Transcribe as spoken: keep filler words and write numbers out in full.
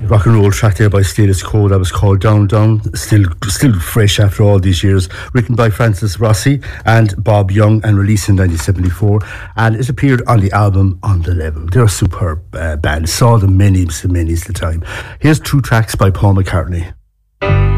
rock and roll track there by Status Quo that was called Down Down, still still fresh after all these years, written by Francis Rossi and Bob Young and released in nineteen seventy-four, and it appeared on the album On The Level. They're a superb uh, band, saw them many, many the time. Here's two tracks by Paul McCartney.